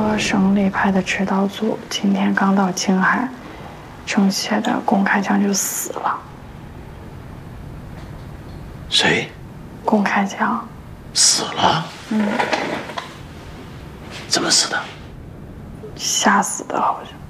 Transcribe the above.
说省里派的指导组今天刚到青海，政协的龚开江就死了。 谁？ 龚开江死了？ 嗯。 怎么死的？ 吓死的，好像。